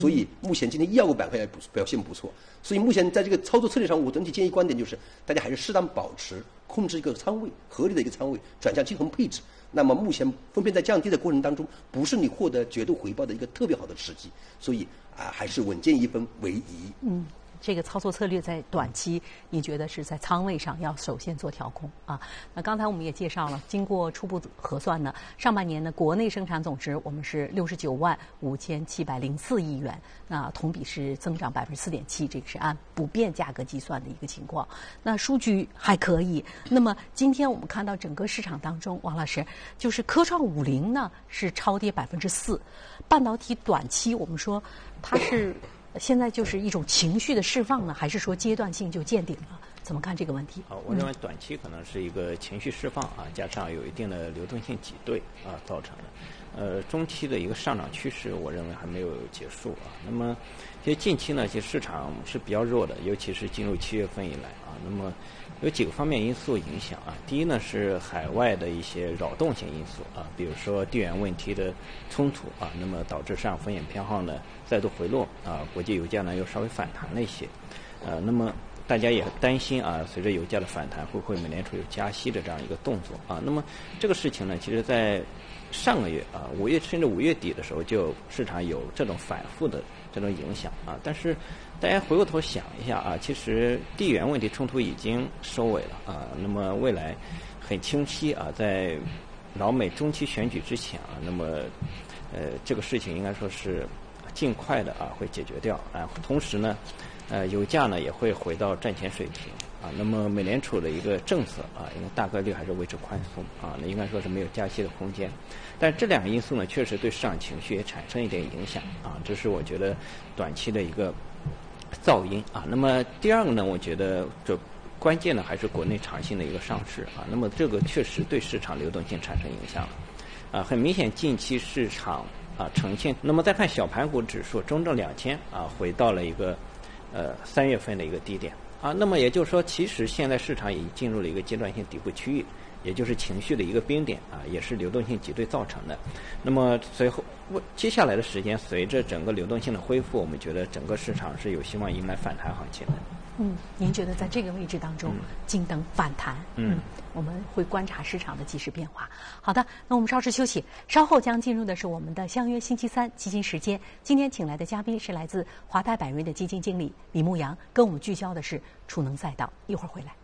所以目前今天医药股板块也表现不错。所以目前在这个操作策略上，我整体建议观点就是，大家还是适当保持控制一个仓位，合理的一个仓位，转向均衡配置。那么目前分配在降低的过程当中，不是你获得绝对回报的一个特别好的时机，所以还是稳健一分为宜。 这个操作策略在短期，你觉得是在仓位上要首先做调控啊？那刚才我们也介绍了，经过初步核算呢，上半年的国内生产总值我们是695704亿元，那同比是增长4.7%，这个是按不变价格计算的一个情况。那数据还可以。那么今天我们看到整个市场当中，王老师就是科创50呢是超跌4%，半导体短期我们说它是。现在就是一种情绪的释放呢，还是说阶段性就见顶了？怎么看这个问题？ 我认为短期可能是一个情绪释放加上有一定的流动性挤兑造成的。中期的一个上涨趋势，我认为还没有结束那么，其实近期呢，其实市场是比较弱的，尤其是进入7月份以来那么有几个方面因素影响第一呢是海外的一些扰动性因素比如说地缘问题的冲突那么导致市场风险偏好呢再度回落国际油价呢又稍微反弹了一些那么大家也担心随着油价的反弹，会不会美联储有加息的这样一个动作那么这个事情呢，其实在上个月5月甚至5月底的时候，就市场有这种反复的这种影响但是大家回过头想一下其实地缘问题冲突已经收尾了那么未来很清晰在老美中期选举之前那么这个事情应该说是尽快的会解决掉同时呢油价呢也会回到战前水平那么美联储的一个政策应该大概率还是维持宽松那应该说是没有加息的空间。但这两个因素呢，确实对市场情绪也产生一点影响这是我觉得短期的一个噪音那么第二个呢，我觉得这关键呢还是国内长线的一个上市那么这个确实对市场流动性产生影响了很明显近期市场呈现。那么再看小盘股指数中证2000回到了一个3月份的一个低点那么也就是说，其实现在市场已经进入了一个阶段性底部区域，也就是情绪的一个冰点也是流动性挤兑造成的。那么随后接下来的时间，随着整个流动性的恢复，我们觉得整个市场是有希望迎来反弹行情的。 您觉得在这个位置当中静等反弹？我们会观察市场的即时变化。好的，那我们稍事休息，稍后将进入的是我们的相约星期三基金时间。今天请来的嘉宾是来自华泰柏瑞的基金经理李牧阳，跟我们聚焦的是储能赛道。一会儿回来。